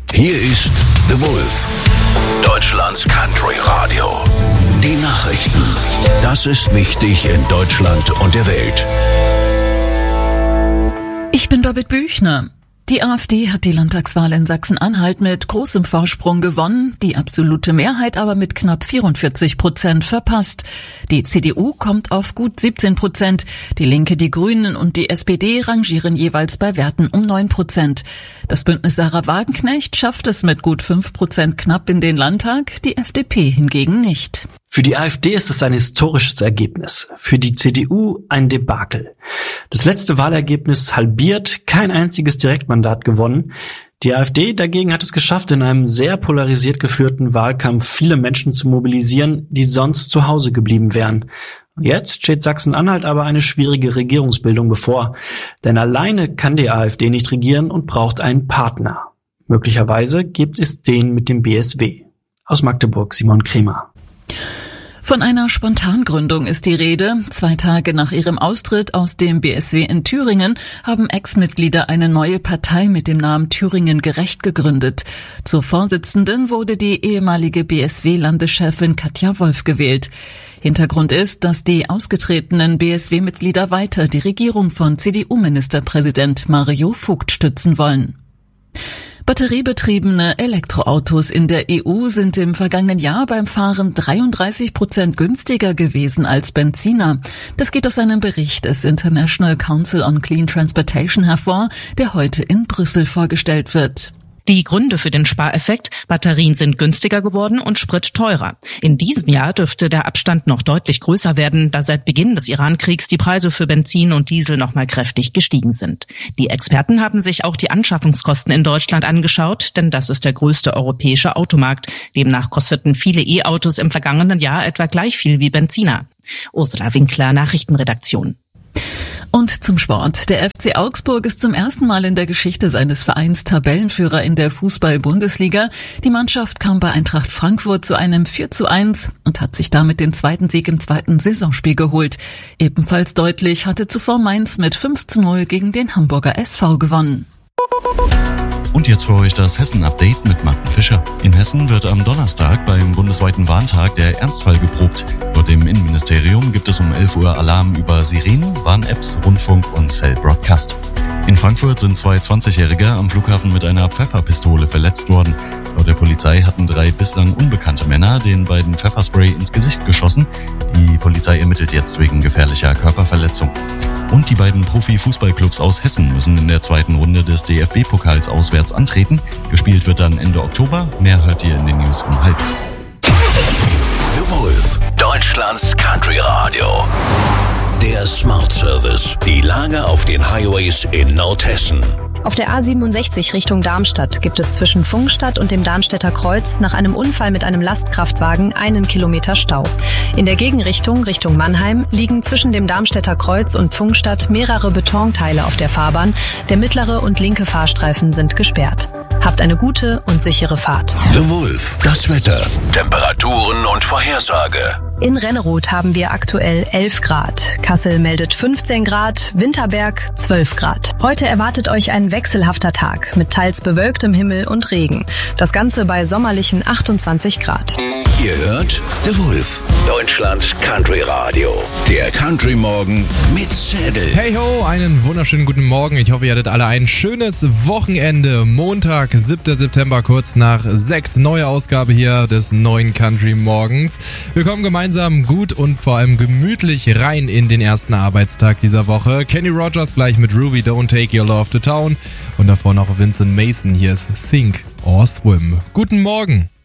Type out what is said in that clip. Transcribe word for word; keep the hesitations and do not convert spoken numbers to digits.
Hier ist The Wolf, Deutschlands Country Radio. Die Nachrichten. Das ist wichtig in Deutschland und der Welt. Ich bin Birgit Büchner. Die AfD hat die Landtagswahl in Sachsen-Anhalt mit großem Vorsprung gewonnen, die absolute Mehrheit aber mit knapp vierundvierzig Prozent verpasst. Die C D U kommt auf gut siebzehn Prozent, die Linke, die Grünen und die S P D rangieren jeweils bei Werten um neun Prozent. Das Bündnis Sarah Wagenknecht schafft es mit gut fünf Prozent knapp in den Landtag, die F D P hingegen nicht. Für die AfD ist es ein historisches Ergebnis, für die C D U ein Debakel. Das letzte Wahlergebnis halbiert, kein einziges Direktmandat gewonnen. Die AfD dagegen hat es geschafft, in einem sehr polarisiert geführten Wahlkampf viele Menschen zu mobilisieren, die sonst zu Hause geblieben wären. Jetzt steht Sachsen-Anhalt aber eine schwierige Regierungsbildung bevor, denn alleine kann die AfD nicht regieren und braucht einen Partner. Möglicherweise gibt es den mit dem B S W. Aus Magdeburg Simon Kremer. Von einer Spontangründung ist die Rede. Zwei Tage nach ihrem Austritt aus dem B S W in Thüringen haben Ex-Mitglieder eine neue Partei mit dem Namen Thüringen Gerecht gegründet. Zur Vorsitzenden wurde die ehemalige B S W-Landeschefin Katja Wolf gewählt. Hintergrund ist, dass die ausgetretenen B S W-Mitglieder weiter die Regierung von C D U-Ministerpräsident Mario Vogt stützen wollen. Batteriebetriebene Elektroautos in der E U sind im vergangenen Jahr beim Fahren dreiunddreißig Prozent günstiger gewesen als Benziner. Das geht aus einem Bericht des International Council on Clean Transportation hervor, der heute in Brüssel vorgestellt wird. Die Gründe für den Spareffekt: Batterien sind günstiger geworden und Sprit teurer. In diesem Jahr dürfte der Abstand noch deutlich größer werden, da seit Beginn des Iran-Kriegs die Preise für Benzin und Diesel nochmal kräftig gestiegen sind. Die Experten haben sich auch die Anschaffungskosten in Deutschland angeschaut, denn das ist der größte europäische Automarkt. Demnach kosteten viele E-Autos im vergangenen Jahr etwa gleich viel wie Benziner. Ursula Winkler, Nachrichtenredaktion. Und zum Sport. Der F C Augsburg ist zum ersten Mal in der Geschichte seines Vereins Tabellenführer in der Fußball-Bundesliga. Die Mannschaft kam bei Eintracht Frankfurt zu einem vier zu eins und hat sich damit den zweiten Sieg im zweiten Saisonspiel geholt. Ebenfalls deutlich hatte zuvor Mainz mit fünf zu null gegen den Hamburger S V gewonnen. Und jetzt für euch das Hessen-Update mit Martin Fischer. In Hessen wird am Donnerstag beim bundesweiten Warntag der Ernstfall geprobt. Dort im Innenministerium gibt es um elf Uhr Alarm über Sirenen, Warn-Apps, Rundfunk und Cell-Broadcast. In Frankfurt sind zwei zwanzigjährige am Flughafen mit einer Pfefferpistole verletzt worden. Laut der Polizei hatten drei bislang unbekannte Männer den beiden Pfefferspray ins Gesicht geschossen. Die Polizei ermittelt jetzt wegen gefährlicher Körperverletzung. Und die beiden Profi-Fußballclubs aus Hessen müssen in der zweiten Runde des D F B-Pokals auswärts antreten. Gespielt wird dann Ende Oktober. Mehr hört ihr in den News um halb. The Wolf, Deutschlands Country Radio. Der Smart Service. Die Lage auf den Highways in Nordhessen. Auf der A siebenundsechzig Richtung Darmstadt gibt es zwischen Funkstadt und dem Darmstädter Kreuz nach einem Unfall mit einem Lastkraftwagen einen Kilometer Stau. In der Gegenrichtung, Richtung Mannheim, liegen zwischen dem Darmstädter Kreuz und Funkstadt mehrere Betonteile auf der Fahrbahn. Der mittlere und linke Fahrstreifen sind gesperrt. Habt eine gute und sichere Fahrt. The Wolf, das Wetter, Temperaturen und Vorhersage. In Renneroth haben wir aktuell elf Grad. Kassel meldet fünfzehn Grad, Winterberg zwölf Grad. Heute erwartet euch ein wechselhafter Tag mit teils bewölktem Himmel und Regen. Das Ganze bei sommerlichen achtundzwanzig Grad. Ihr hört The Wolf, Deutschlands Country Radio. Der Country Morgen mit Zedel. Hey ho, einen wunderschönen guten Morgen. Ich hoffe, ihr hattet alle ein schönes Wochenende. Montag, siebter September, kurz nach sechs. Neue Ausgabe hier des neuen Country Morgens. Wir kommen gemeinsam gut und vor allem gemütlich rein in den ersten Arbeitstag dieser Woche. Kenny Rogers gleich mit Ruby, Don't Take Your Love to Town. Und davor noch Vincent Mason. Hier ist Sink or Swim. Guten Morgen.